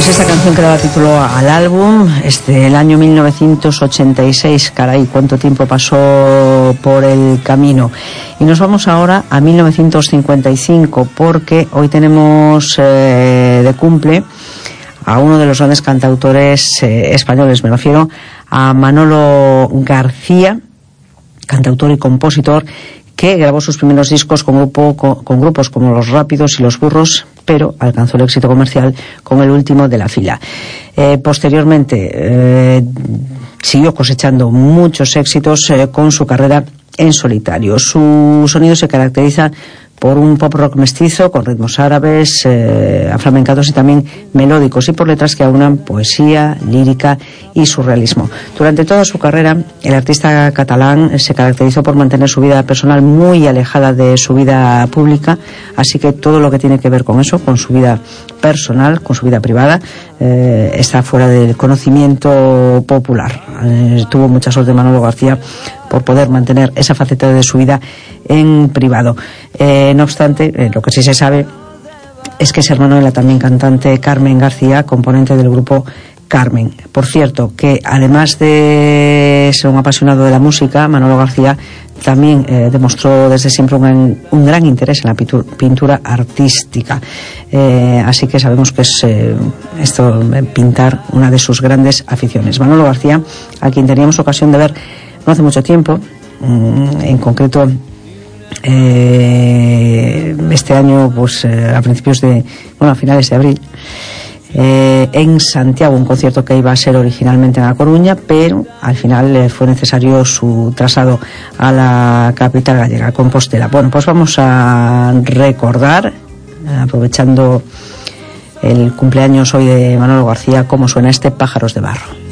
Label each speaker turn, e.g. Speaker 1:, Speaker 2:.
Speaker 1: Pues esta canción que daba título al álbum es del año 1986. Caray, cuánto tiempo pasó por el camino. Y nos vamos ahora a 1955, porque hoy tenemos de cumple a uno de los grandes cantautores españoles. Me refiero a Manolo García, cantautor y compositor, que grabó sus primeros discos con grupos como Los Rápidos y Los Burros, pero alcanzó el éxito comercial con el último de la fila. Posteriormente siguió cosechando muchos éxitos con su carrera en solitario. Su sonido se caracteriza por un pop rock mestizo con ritmos árabes, aflamencados y también melódicos, y por letras que aunan poesía, lírica y surrealismo. Durante toda su carrera, el artista catalán se caracterizó por mantener su vida personal muy alejada de su vida pública, así que todo lo que tiene que ver con eso, con su vida personal, con su vida privada, está fuera del conocimiento popular. Tuvo mucha suerte Manolo García por poder mantener esa faceta de su vida en privado. No obstante, lo que sí se sabe es que es hermano de la también cantante Carmen García, componente del grupo Carmen. Por cierto, que además de ser un apasionado de la música, Manolo García también demostró desde siempre un gran interés en la pintura artística. Así que sabemos que es pintar una de sus grandes aficiones. Manolo García, a quien teníamos ocasión de ver no hace mucho tiempo, en concreto este año, pues a finales de abril, en Santiago, un concierto que iba a ser originalmente en La Coruña, pero al final fue necesario su traslado a la capital gallega, Compostela. Bueno, pues vamos a recordar, aprovechando el cumpleaños hoy de Manolo García, cómo suena este Pájaros de Barro.